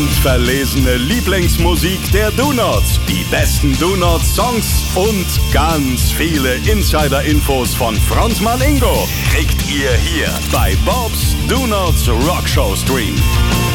und verlesene Lieblingsmusik der Donuts, die besten Donuts-Songs und ganz viele Insider-Infos von Frontmann Ingo kriegt ihr hier bei Bobs Donuts Rockshow Stream.